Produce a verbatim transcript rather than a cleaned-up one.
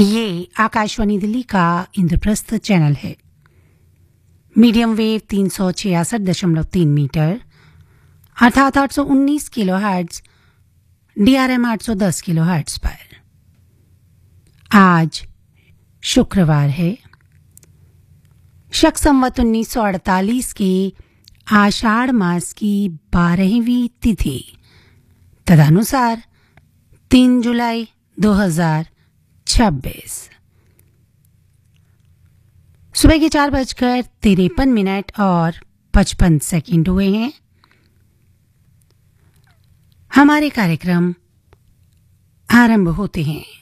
ये आकाशवाणी दिल्ली का इंद्रप्रस्थ चैनल है। मीडियम वेव तीन सौ छियासठ दशमलव तीन मीटर अर्थात आठ सौ उन्नीस किलो हर्ट्ज, डीआरएम आठ सौ दस किलो हर्ट्ज पर। आज शुक्रवार है, शक संवत उन्नीस सौ अड़तालीस के आषाढ़ मास की बारहवीं तिथि तदनुसार तीन जुलाई दो हजार छब्बीस। सुबह के चार बजकर तिरपन मिनट और पचपन सेकंड हुए हैं। हमारे कार्यक्रम आरंभ होते हैं।